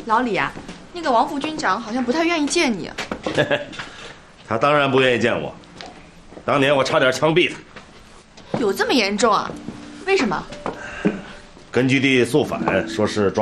老李啊，那个王副军长好像不太愿意见你。 他当然不愿意见我，当年我差点枪毙他。 有这么严重啊？为什么？ 根据地肃反，说是抓